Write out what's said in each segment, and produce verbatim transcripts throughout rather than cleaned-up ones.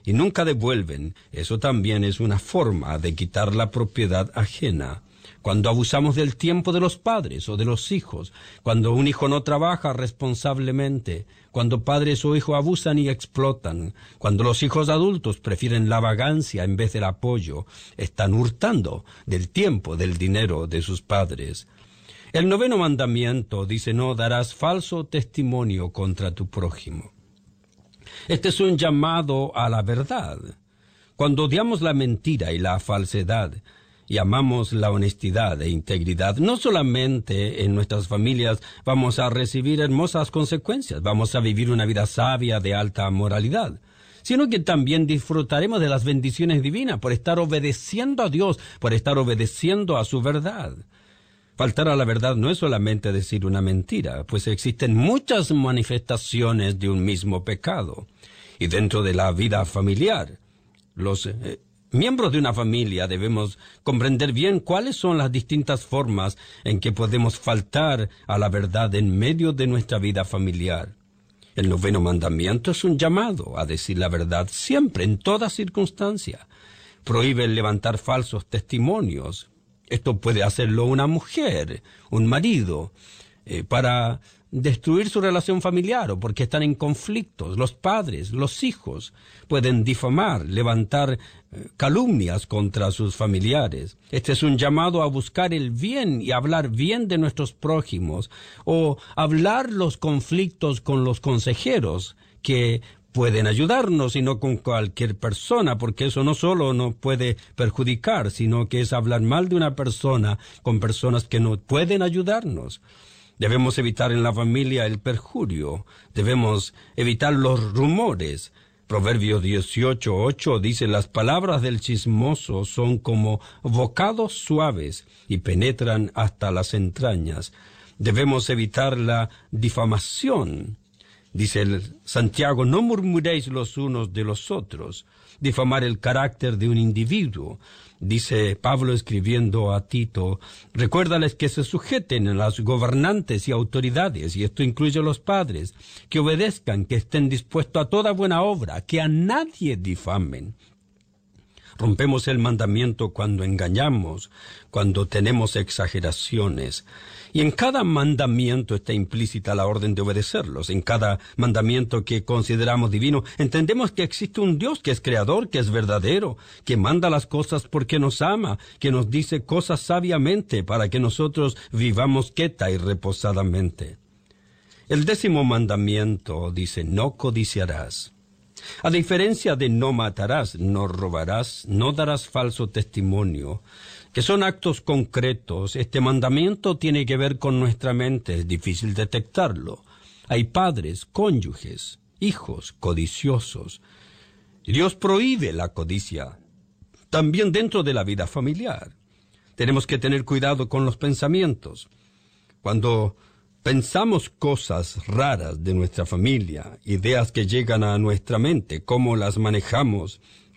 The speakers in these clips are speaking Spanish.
y nunca devuelven. Eso también es una forma de quitar la propiedad ajena. Cuando abusamos del tiempo de los padres o de los hijos, cuando un hijo no trabaja responsablemente, cuando padres o hijos abusan y explotan, cuando los hijos adultos prefieren la vagancia en vez del apoyo, están hurtando del tiempo, del dinero de sus padres. El noveno mandamiento dice: no darás falso testimonio contra tu prójimo. Este es un llamado a la verdad. Cuando odiamos la mentira y la falsedad, y amamos la honestidad e integridad, no solamente en nuestras familias vamos a recibir hermosas consecuencias, vamos a vivir una vida sabia de alta moralidad, sino que también disfrutaremos de las bendiciones divinas por estar obedeciendo a Dios, por estar obedeciendo a su verdad. Faltar a la verdad no es solamente decir una mentira, pues existen muchas manifestaciones de un mismo pecado. Y dentro de la vida familiar, los eh, miembros de una familia debemos comprender bien cuáles son las distintas formas en que podemos faltar a la verdad en medio de nuestra vida familiar. El noveno mandamiento es un llamado a decir la verdad siempre, en toda circunstancia. Prohíbe el levantar falsos testimonios. Esto puede hacerlo una mujer, un marido, eh, para destruir su relación familiar o porque están en conflictos. Los padres, los hijos pueden difamar, levantar eh, calumnias contra sus familiares. Este es un llamado a buscar el bien y hablar bien de nuestros prójimos, o hablar los conflictos con los consejeros que pueden ayudarnos y no con cualquier persona, porque eso no solo nos puede perjudicar, sino que es hablar mal de una persona con personas que no pueden ayudarnos. Debemos evitar en la familia el perjurio, debemos evitar los rumores. Proverbios dieciocho ocho dice: las palabras del chismoso son como bocados suaves y penetran hasta las entrañas. Debemos evitar la difamación. Dice el Santiago: no murmuréis los unos de los otros. Difamar el carácter de un individuo. Dice Pablo escribiendo a Tito: recuérdales que se sujeten a los gobernantes y autoridades, y esto incluye a los padres, que obedezcan, que estén dispuestos a toda buena obra, que a nadie difamen. Rompemos el mandamiento cuando engañamos, cuando tenemos exageraciones. Y en cada mandamiento está implícita la orden de obedecerlos. En cada mandamiento que consideramos divino, entendemos que existe un Dios que es creador, que es verdadero, que manda las cosas porque nos ama, que nos dice cosas sabiamente para que nosotros vivamos quieta y reposadamente. El décimo mandamiento dice: no codiciarás. A diferencia de no matarás, no robarás, no darás falso testimonio, que son actos concretos, este mandamiento tiene que ver con nuestra mente, es difícil detectarlo. Hay padres, cónyuges, hijos codiciosos. Dios prohíbe la codicia, también dentro de la vida familiar. Tenemos que tener cuidado con los pensamientos. Cuando pensamos cosas raras de nuestra familia, ideas que llegan a nuestra mente, cómo las manejamos,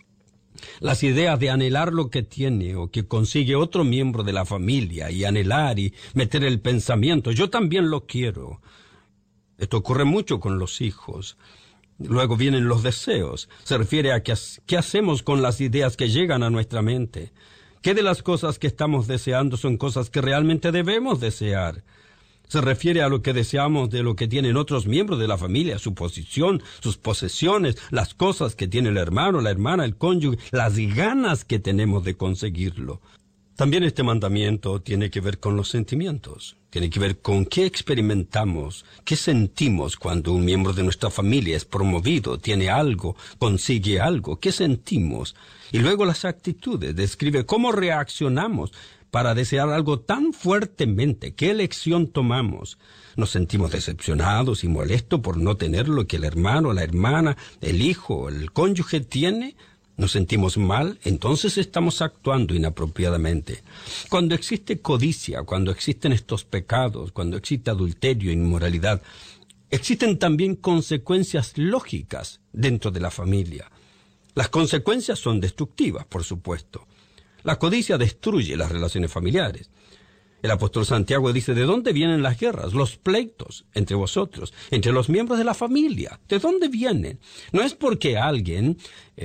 las ideas de anhelar lo que tiene o que consigue otro miembro de la familia y anhelar y meter el pensamiento: yo también lo quiero. Esto ocurre mucho con los hijos. Luego vienen los deseos. Se refiere a qué, qué hacemos con las ideas que llegan a nuestra mente. ¿Qué de las cosas que estamos deseando son cosas que realmente debemos desear? Se refiere a lo que deseamos de lo que tienen otros miembros de la familia, su posición, sus posesiones, las cosas que tiene el hermano, la hermana, el cónyuge, las ganas que tenemos de conseguirlo. También este mandamiento tiene que ver con los sentimientos, tiene que ver con qué experimentamos, qué sentimos cuando un miembro de nuestra familia es promovido, tiene algo, consigue algo, qué sentimos. Y luego las actitudes, describe cómo reaccionamos para desear algo tan fuertemente. ¿Qué elección tomamos? Nos sentimos decepcionados y molestos por no tener lo que el hermano, la hermana, el hijo, el cónyuge tiene. Nos sentimos mal, entonces estamos actuando inapropiadamente. Cuando existe codicia, cuando existen estos pecados, cuando existe adulterio e inmoralidad, existen también consecuencias lógicas dentro de la familia. Las consecuencias son destructivas, por supuesto. La codicia destruye las relaciones familiares. El apóstol Santiago dice: ¿de dónde vienen las guerras, los pleitos entre vosotros, entre los miembros de la familia? ¿De dónde vienen? No es porque alguien